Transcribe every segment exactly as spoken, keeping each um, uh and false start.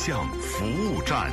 象服务站。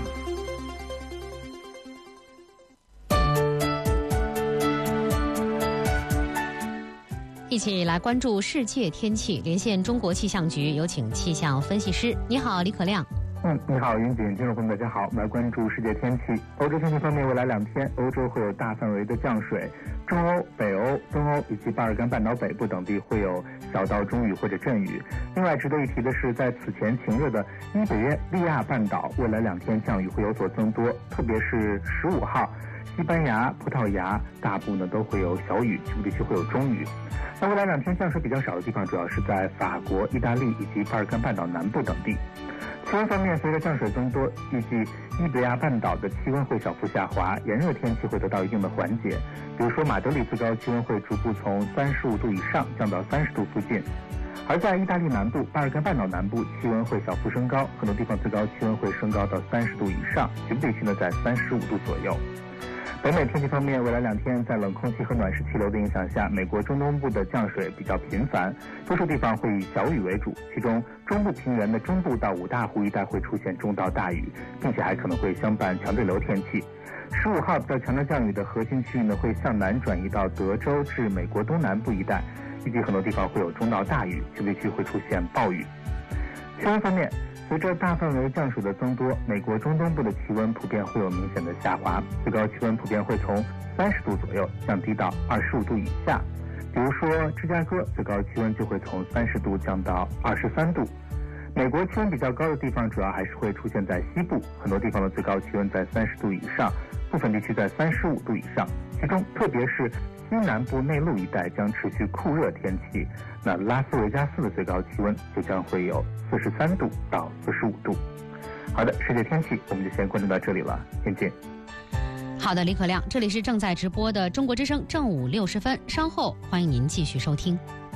一起来关注世界天气，连线中国气象局，有请气象分析师。你好，李可亮。 嗯，你好，云锦，听众朋友们，大家好。我们来关注世界天气。欧洲天气方面，未来两天，欧洲会有大范围的降水，中欧、北欧、东欧以及巴尔干半岛北部等地会有小到中雨或者阵雨。另外值得一提的是，在此前晴热的伊比利亚半岛，未来两天降雨会有所增多，特别是十五号，西班牙、葡萄牙大部呢都会有小雨，局部地区会有中雨。那未来两天降水比较少的地方，主要是在法国、意大利以及巴尔干半岛南部等地。气温方面，随着降水增多，预计伊比利亚半岛的气温会小幅下滑，炎热天气会得到一定的缓解。比如说，马德里最高气温会逐步从三十五度以上降到三十度附近，而在意大利南部、巴尔干半岛南部，气温会小幅升高，很多地方最高气温会升高到三十度以上，局部地区呢在三十五度左右。北美天气方面，未来两天在冷空气和暖湿气流的影响下，美国中东部的降水比较频繁，多数地方会以小雨为主，其中中部平原的中部到五大湖一带会出现中到大雨，并且还可能会相伴强对流天气。十五号比较强的降雨的核心区域呢，会向南转移到德州至美国东南部一带，预计很多地方会有中到大雨，局部地区会出现暴雨。气温方面，随着大范围降水的增多，美国中东部的气温普遍会有明显的下滑，最高气温普遍会从三十度左右降低到二十五度以下。比如说芝加哥最高气温就会从三十度降到二十三度。美国气温比较高的地方主要还是会出现在西部，很多地方的最高气温在三十度以上，部分地区在三十五度以上，其中特别是西南部内陆一带将持续酷热天气，那拉斯维加斯的最高气温就将会有四十三度到四十五度。好的，世界天气我们就先关注到这里了，再见。 好的，李可亮，这里是正在直播的中国之声正午六十分，稍后欢迎您继续收听。